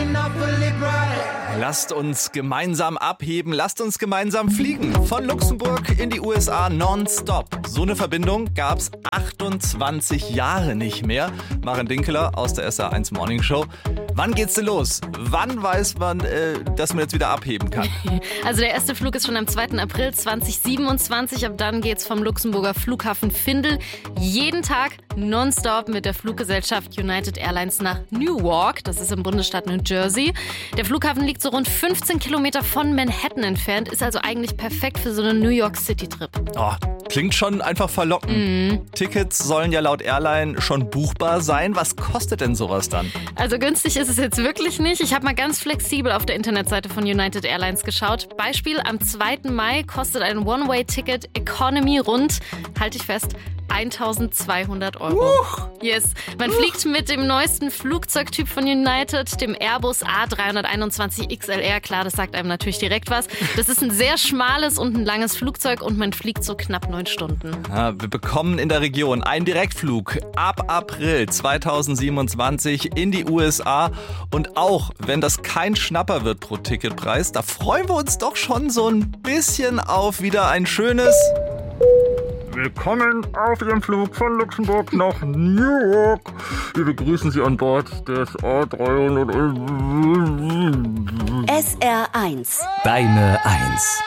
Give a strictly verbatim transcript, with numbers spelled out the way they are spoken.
Lasst uns gemeinsam abheben, lasst uns gemeinsam fliegen. Von Luxemburg in die U S A nonstop. So eine Verbindung gab's achtundzwanzig Jahre nicht mehr. Maren Dinkeler aus der S R eins Morning Show. Wann geht's denn los? Wann weiß man, äh, dass man jetzt wieder abheben kann? Also der erste Flug ist schon am zweiten April zweitausendsiebenundzwanzig. Ab dann geht's vom Luxemburger Flughafen Findel jeden Tag nonstop mit der Fluggesellschaft United Airlines nach Newark. Das ist im Bundesstaat New Jersey. Der Flughafen liegt so rund fünfzehn Kilometer von Manhattan entfernt. Ist also eigentlich perfekt für so einen New York City-Trip. Oh, klingt schon einfach verlockend. Mhm. Tickets sollen ja laut Airline schon buchbar sein. Was kostet denn sowas dann? Also günstig ist es jetzt wirklich nicht. Ich habe mal ganz flexibel auf der Internetseite von United Airlines geschaut. Beispiel, am zweiten Mai kostet ein One-Way-Ticket Economy rund, halte ich fest, eintausendzweihundert Euro. Uch. Yes. Man Uch. fliegt mit dem neuesten Flugzeugtyp von United, dem Airbus A drei einundzwanzig X L R. Klar, das sagt einem natürlich direkt was. Das ist ein sehr schmales und ein langes Flugzeug und man fliegt so knapp neun Stunden. Ja, wir bekommen in der Region einen Direktflug ab April zweitausendsiebenundzwanzig in die U S A. Und auch wenn das kein Schnapper wird pro Ticketpreis, da freuen wir uns doch schon so ein bisschen auf wieder ein schönes... Willkommen auf Ihrem Flug von Luxemburg nach Newark. Wir begrüßen Sie an Bord des A drei. S R eins. Deine Eins.